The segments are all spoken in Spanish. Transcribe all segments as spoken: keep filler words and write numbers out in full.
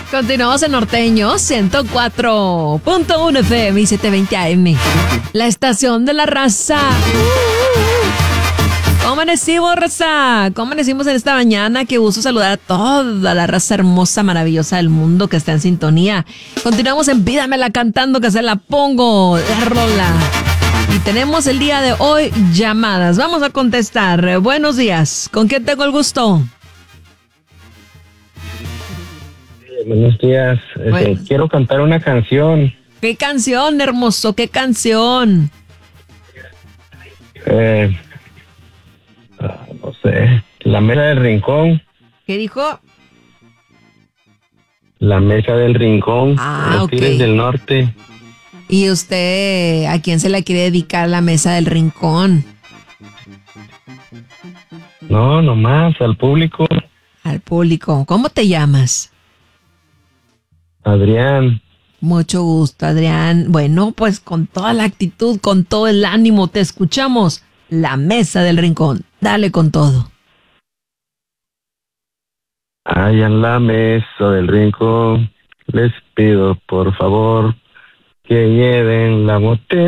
Continuamos en Norteño ciento cuatro punto uno F M y setecientos veinte A M. La estación de la raza. ¿Cómo amanecimos, raza? ¿Cómo amanecimos en esta mañana? Qué gusto saludar a toda la raza hermosa, maravillosa del mundo que está en sintonía. Continuamos en Pídamela cantando, que se la pongo, la rola. Y tenemos el día de hoy llamadas. Vamos a contestar. Buenos días. ¿Con quién tengo el gusto? Buenos días. Este, Buenos. Quiero cantar una canción. ¿Qué canción, hermoso? ¿Qué canción? Eh, ah, no sé. La mesa del rincón. ¿Qué dijo? La mesa del rincón. Ah, Los ok. Tigres del Norte. ¿Y usted a quién se la quiere dedicar la mesa del rincón? No, nomás al público. Al público. ¿Cómo te llamas? Adrián. Mucho gusto, Adrián. Bueno, pues con toda la actitud, con todo el ánimo, te escuchamos. La mesa del rincón. Dale con todo. Allá en la mesa del rincón les pido por favor que lleven la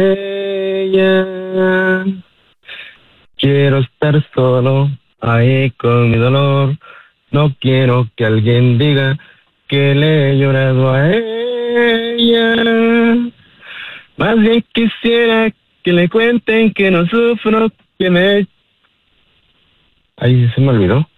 botella. Quiero estar solo ahí con mi dolor. No quiero que alguien diga que le he llorado a ella. Más bien quisiera que le cuenten que no sufro, que me... Ay, se me olvidó.